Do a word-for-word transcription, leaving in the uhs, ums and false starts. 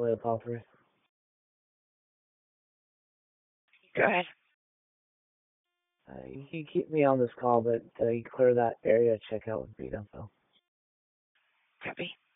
Toledo Poppers. Go ahead. Uh, you can keep me on this call, but uh, you clear that area, check out with Beat Info. Copy.